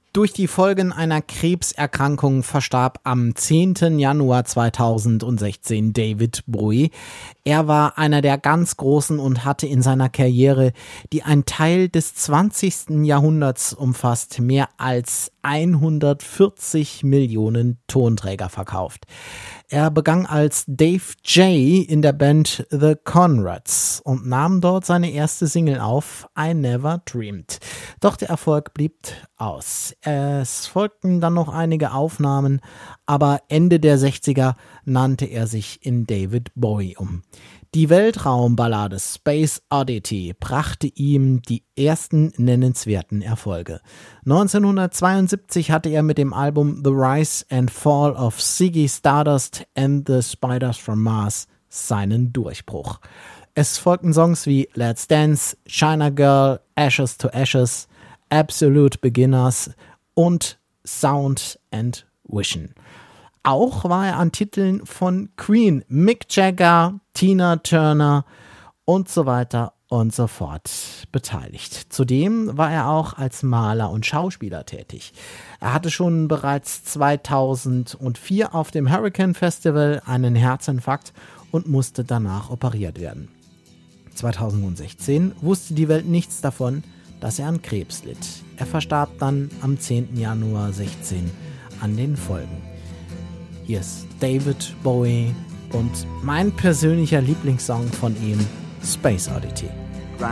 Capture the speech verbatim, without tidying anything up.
Durch die Folgen einer Krebserkrankung verstarb am zehnten Januar zweitausendsechzehn David Bowie. Er war einer der ganz Großen und hatte in seiner Karriere, die einen Teil des zwanzigsten Jahrhunderts umfasst, mehr als hundertvierzig Millionen Tonträger verkauft. Er begann als Dave J. in der Band The Conrads und nahm dort seine erste Single auf, I Never Dreamed. Doch der Erfolg blieb aus. Es folgten dann noch einige Aufnahmen, aber Ende der sechziger nannte er sich in David Bowie um. Die Weltraumballade Space Oddity brachte ihm die ersten nennenswerten Erfolge. neunzehnhundertzweiundsiebzig hatte er mit dem Album The Rise and Fall of Ziggy Stardust and the Spiders from Mars seinen Durchbruch. Es folgten Songs wie Let's Dance, China Girl, Ashes to Ashes, Absolute Beginners und Sound and Vision. Auch war er an Titeln von Queen, Mick Jagger, Tina Turner und so weiter und so fort beteiligt. Zudem war er auch als Maler und Schauspieler tätig. Er hatte schon bereits zweitausendvier auf dem Hurricane Festival einen Herzinfarkt und musste danach operiert werden. zweitausendsechzehn wusste die Welt nichts davon, dass er an Krebs litt. Er verstarb dann am zehnten Januar sechzehn an den Folgen. Hier ist David Bowie und mein persönlicher Lieblingssong von ihm, Space Oddity.